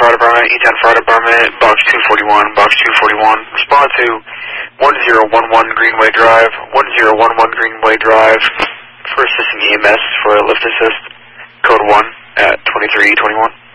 Fire Department, E10 Fire Department, Box 241, Box 241. Respond to 1011 Greenway Drive, 1011 Greenway Drive for Assistant EMS for lift assist, code 1 at 2321.